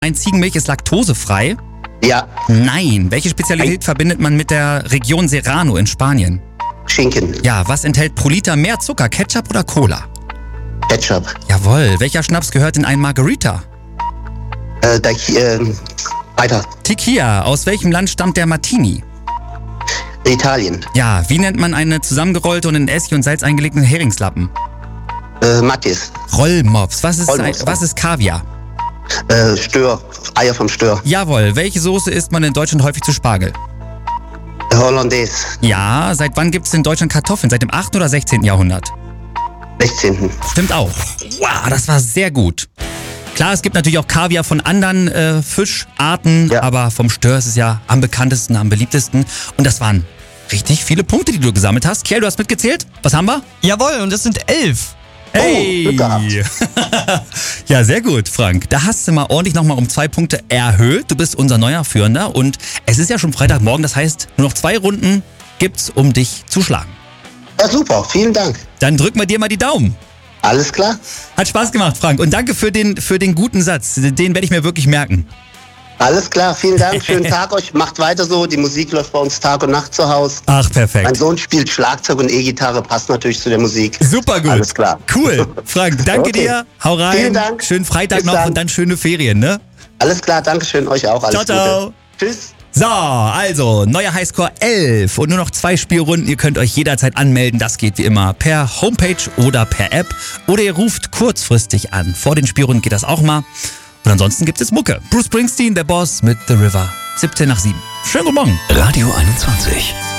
Ein Ziegenmilch ist laktosefrei. Ja, Nein. Welche Spezialität verbindet man mit der Region Serrano in Spanien? Schinken, Ja, was enthält pro Liter mehr Zucker, Ketchup oder Cola? Ketchup, Jawohl. Welcher Schnaps gehört in einen Margarita? weiter, Tequila. Aus welchem Land stammt der Martini? Italien, Ja, wie nennt man eine zusammengerollte und in Essig und Salz eingelegten Heringslappen? Mattis, Rollmops. Was Rollmops. ist Kaviar? Stör, Eier vom Stör, Jawohl. Welche Soße isst man in Deutschland häufig zu Spargel? Hollandaise, Ja, seit wann gibt es in Deutschland Kartoffeln? Seit dem 8. oder 16. Jahrhundert? 16. Stimmt auch. Wow, das war sehr gut. Klar, es gibt natürlich auch Kaviar von anderen Fischarten, Ja. aber vom Stör ist es ja am bekanntesten, am beliebtesten. Und das waren richtig viele Punkte, die du gesammelt hast. Kiel, du hast mitgezählt? Was haben wir? Jawohl, und es sind 11. Hey! Glück gehabt. Ja, sehr gut, Frank. Da hast du mal ordentlich nochmal um 2 Punkte erhöht. Du bist unser neuer Führender und es ist ja schon Freitagmorgen, das heißt, nur noch 2 Runden gibt's, um dich zu schlagen. Ja, super, vielen Dank. Dann drücken wir dir mal die Daumen. Alles klar? Hat Spaß gemacht, Frank. Und danke für den guten Satz. Den werde ich mir wirklich merken. Alles klar, vielen Dank, schönen Tag euch, macht weiter so, die Musik läuft bei uns Tag und Nacht zu Hause. Ach, Mein perfekt. Sohn spielt Schlagzeug und E-Gitarre, passt natürlich zu der Musik. Super gut. Alles klar. Cool. Frank, danke Okay. dir. Hau rein. Vielen Dank. Schönen Freitag Bis noch dann. und dann schöne Ferien, ne? Alles klar, Dankeschön, euch auch, alles Ciao, ciao. Gute. Tschüss. So, also, neuer Highscore 11 und nur noch 2 Spielrunden. Ihr könnt euch jederzeit anmelden. Das geht wie immer per Homepage oder per App. Oder ihr ruft kurzfristig an. Vor den Spielrunden geht das auch mal. Und ansonsten gibt es Mucke. Bruce Springsteen, der Boss mit The River. 17 nach 7. Schönen guten Morgen. Radio 21.